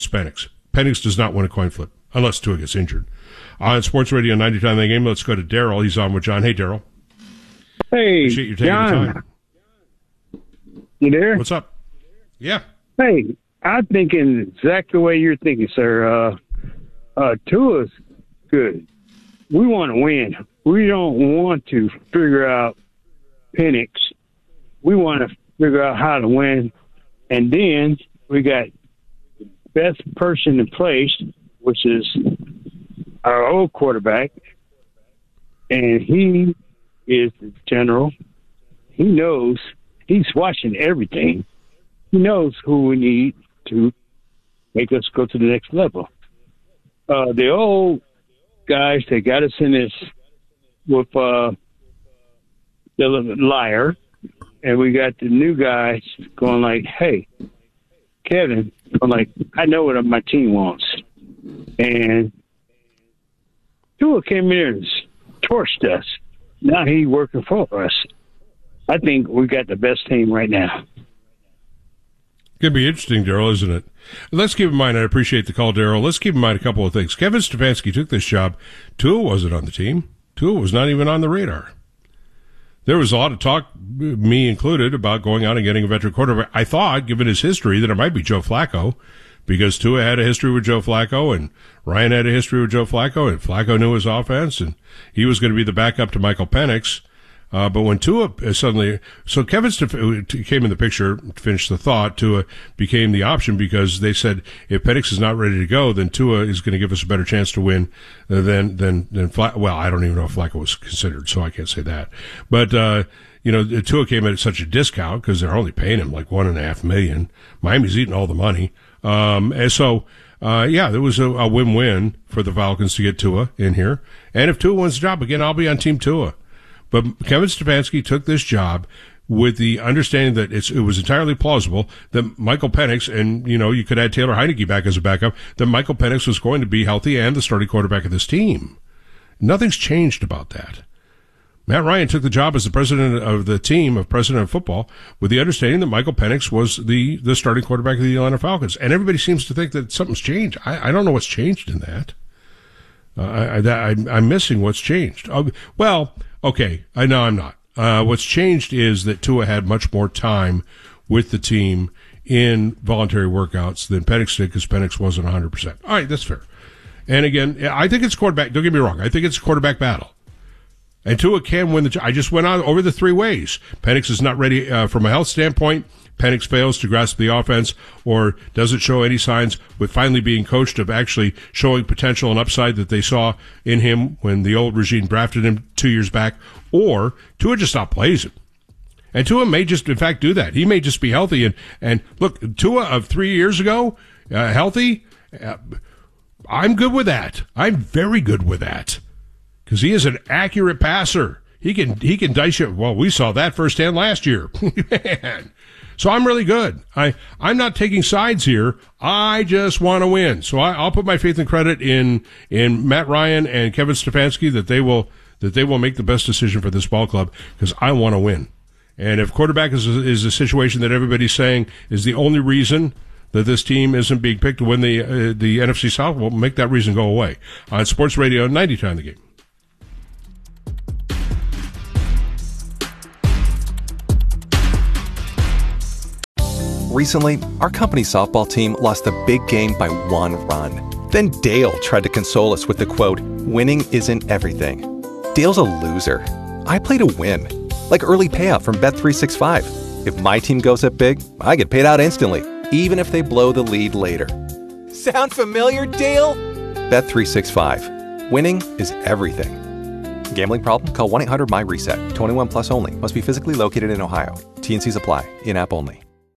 Penix. Penix does not win a coin flip unless Tua gets injured. On Sports Radio 99 The Game, let's go to Daryl. He's on with John. Hey, Daryl. Hey, appreciate you taking John. the time. You there? What's up? Yeah. Hey, I'm thinking exactly the way you're thinking, sir. Tua's good. We want to win. We don't want to figure out Penix. We want to figure out how to win. And then we got the best person in place, which is our old quarterback. And he is the general. He knows. He's watching everything. He knows who we need to make us go to the next level. The old guys, they got us in this with the liar, and we got the new guys going like, hey, Kevin, I'm like, I know what my team wants. And Tua came in and torched us. Now he's working for us. I think we got the best team right now. Could be interesting, Daryl, isn't it? Let's keep in mind, I appreciate the call, Daryl. Let's keep in mind a couple of things. Kevin Stefanski took this job. Tua wasn't on the team. Tua was not even on the radar. There was a lot of talk, me included, about going out and getting a veteran quarterback. I thought, given his history, that it might be Joe Flacco, because Tua had a history with Joe Flacco, and Ryan had a history with Joe Flacco, and Flacco knew his offense, and he was going to be the backup to Michael Penix. But when Tua suddenly, so Kevin came in the picture, to finish the thought, Tua became the option because they said if Penix is not ready to go, then Tua is going to give us a better chance to win than Flacco. Well, I don't even know if Flacco was considered, so I can't say that. But, Tua came in at such a discount because they're only paying him like $1.5 million. Miami's eating all the money. There was a win-win for the Falcons to get Tua in here. And if Tua wins the job, again, I'll be on Team Tua. But Kevin Stefanski took this job with the understanding that it was entirely plausible that Michael Penix, and, you could add Taylor Heineke back as a backup, that Michael Penix was going to be healthy and the starting quarterback of this team. Nothing's changed about that. Matt Ryan took the job as the president of the team, of president of football, with the understanding that Michael Penix was the starting quarterback of the Atlanta Falcons. And everybody seems to think that something's changed. I don't know what's changed in that. I'm missing what's changed. Okay, I know I'm not. What's changed is that Tua had much more time with the team in voluntary workouts than Penix did because Penix wasn't 100%. All right, that's fair. And again, I think it's quarterback. Don't get me wrong. I think it's a quarterback battle. And Tua can win the job. I just went on over the three ways. Penix is not ready from a health standpoint. Penix fails to grasp the offense or doesn't show any signs with finally being coached of actually showing potential and upside that they saw in him when the old regime drafted him 2 years back, or Tua just outplays him. And Tua may just, in fact, do that. He may just be healthy. And look, Tua of 3 years ago, healthy, I'm good with that. I'm very good with that because he is an accurate passer. He can dice you. Well, we saw that firsthand last year. Man. So I'm really good. I'm not taking sides here. I just want to win. So I'll put my faith and credit in Matt Ryan and Kevin Stefanski that they will make the best decision for this ball club because I want to win. And if quarterback is a situation that everybody's saying is the only reason that this team isn't being picked to win the NFC South, we'll make that reason go away. On Sports Radio 90 Time the Game. Recently, our company softball team lost a big game by 1 run. Then Dale tried to console us with the quote, "Winning isn't everything." Dale's a loser. I play to win. Like early payout from Bet365. If my team goes up big, I get paid out instantly, even if they blow the lead later. Sound familiar, Dale? Bet365. Winning is everything. Gambling problem? Call 1-800-MY-RESET. 21 plus only. Must be physically located in Ohio. T&Cs apply. In-app only.